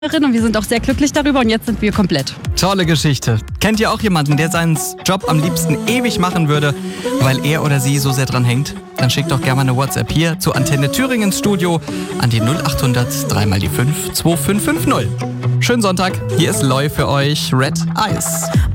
Und wir sind auch sehr glücklich darüber und jetzt sind wir komplett. Tolle Geschichte. Kennt ihr auch jemanden, der seinen Job am liebsten ewig machen würde, weil er oder sie so sehr dran hängt? Dann schickt doch gerne mal eine WhatsApp hier zu Antenne Thüringens Studio an die 0800 3 mal die 5 2550. Schönen Sonntag, hier ist Loy für euch, Red Eyes.